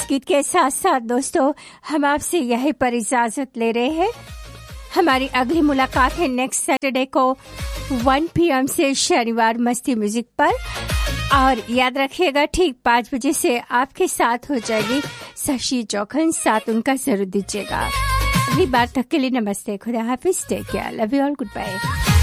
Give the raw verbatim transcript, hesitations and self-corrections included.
इस गीत के साथ साथ दोस्तों हम आपसे यहीं पर इजाजत ले रहे हैं। हमारी अगली मुलाकात है नेक्स्ट सैटरडे को वन पी एम से शनिवार मस्ती म्यूजिक पर। और याद रखिएगा ठीक पाँच बजे से आपके साथ हो जाएगी शशि चौखन, साथ उनका जरूर दीजिएगा। अगली बार तक के लिए नमस्ते, खुदा हाफिज, take care, love you all, good bye.